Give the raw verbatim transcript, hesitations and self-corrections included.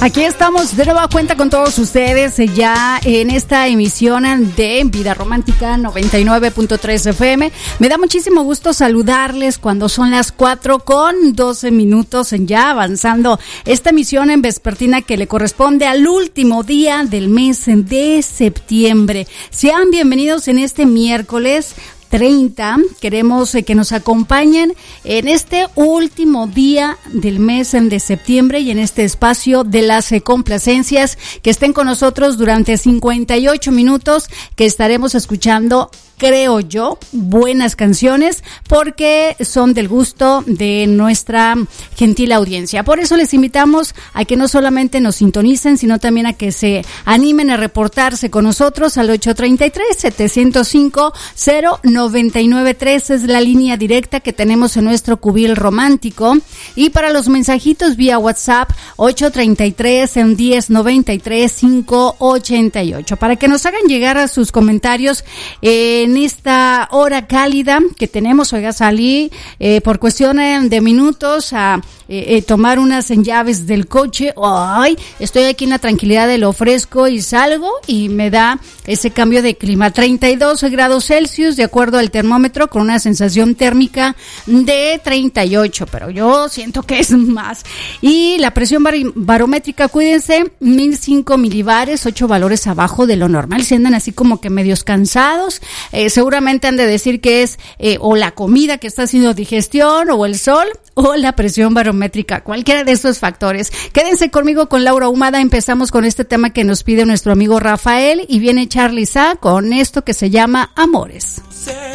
Aquí estamos de nueva cuenta con todos ustedes ya en esta emisión de Vida Romántica noventa y nueve punto tres F M. Me da muchísimo gusto saludarles cuando son las cuatro con doce minutos, ya avanzando esta emisión en vespertina que le corresponde al último día del mes de septiembre. Sean bienvenidos en este miércoles treinta, queremos eh, que nos acompañen en este último día del mes de septiembre y en este espacio de las eh, complacencias, que estén con nosotros durante cincuenta y ocho minutos, que estaremos escuchando, creo yo, buenas canciones, porque son del gusto de nuestra gentil audiencia. Por eso les invitamos a que no solamente nos sintonicen, sino también a que se animen a reportarse con nosotros al ocho tres tres, siete cero cinco, cero nueve nueve tres, es la línea directa que tenemos en nuestro cubil romántico. Y para los mensajitos vía WhatsApp, ocho tres tres, diez noventa y tres, quinientos ochenta y ocho, para que nos hagan llegar a sus comentarios en esta hora cálida que tenemos. Oiga, salí eh, por cuestión de minutos a eh, eh, tomar unas llaves del coche. Ay, estoy aquí en la tranquilidad de lo fresco y salgo y me da ese cambio de clima. treinta y dos grados Celsius de acuerdo al termómetro, con una sensación térmica de treinta y ocho, pero yo siento que es más. Y la presión bar- barométrica, cuídense, mil cinco milibares, ocho valores abajo de lo normal. Si andan así como que medios cansados, eh, seguramente han de decir que es eh, o la comida que está haciendo digestión, o el sol, o la presión barométrica, cualquiera de estos factores. Quédense conmigo con Laura Ahumada. Empezamos con este tema que nos pide nuestro amigo Rafael, y viene Charly Sa con esto que se llama Amores.